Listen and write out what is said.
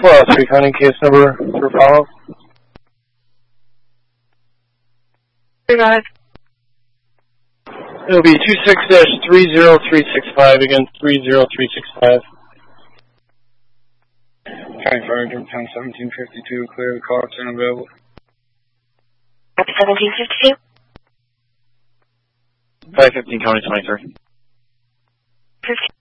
403 County case number for follow. 3-5. It'll be 26-30365 against 30365. County Fire Jump 10-1752, clear the car, turn available. 1752. 515 County 23. 15.